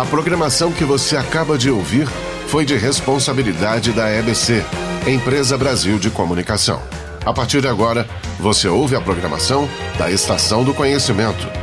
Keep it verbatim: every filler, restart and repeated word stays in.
A programação que você acaba de ouvir foi de responsabilidade da E B C, Empresa Brasil de Comunicação. A partir de agora, você ouve a programação da Estação do Conhecimento,